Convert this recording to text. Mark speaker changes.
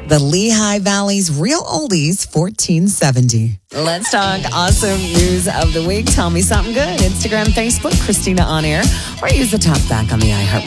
Speaker 1: The Lehigh Valley's Real Oldies 1470. Let's talk awesome news of the week. Tell me something good. Instagram, Facebook, Christina On Air, or use the talk back on the iHeart